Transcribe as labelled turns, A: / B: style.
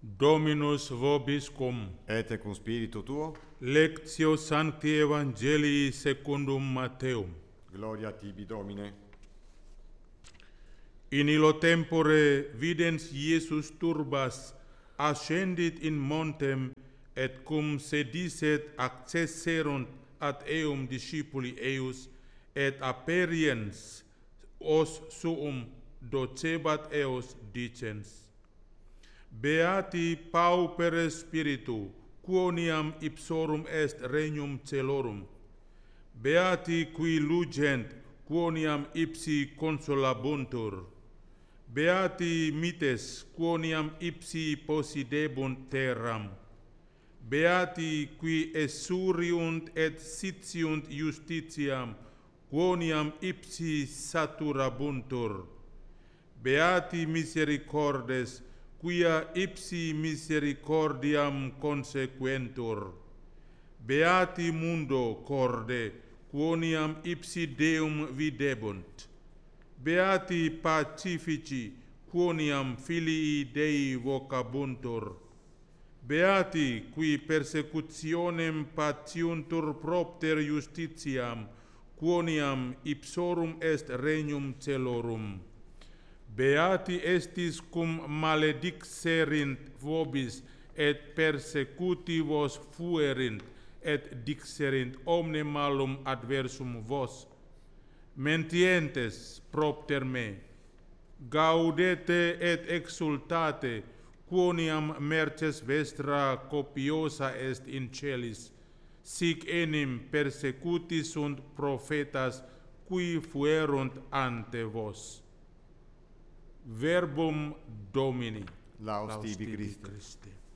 A: Dominus vobiscum.
B: Et cum spiritu tuo.
A: Lectio Sancti Evangelii secundum Matteum.
B: Gloria tibi, Domine.
A: In illo tempore videns Iesus turbas ascendit in montem, et cum sedicet accesserunt ad eum discipuli eius, et aperiens os suum docebat eos dicens: Beati paupere spiritu, quoniam ipsorum est regnum celorum. Beati qui lugent, quoniam ipsi consolabuntur. Beati mites, quoniam ipsi possidebunt terram. Beati qui esuriunt et sitiunt justitiam, quoniam ipsi saturabuntur. Beati misericordes, quia ipsi misericordiam consequentur. Beati mundo corde, quoniam ipsi Deum videbunt. Beati pacifici, quoniam filii Dei vocabuntur. Beati qui persecutionem patiuntur propter justitiam, quoniam ipsorum est regnum celorum. Beati estis cum maledixerint vobis, et persecuti vos fuerint, et dixerint omne malum adversum vos. Mentientes propter me, gaudete et exultate, quoniam merces vestra copiosa est in celis, sic enim persecuti sunt prophetas qui fuerunt ante vos. Verbum Domini.
B: Laus tibi Christe.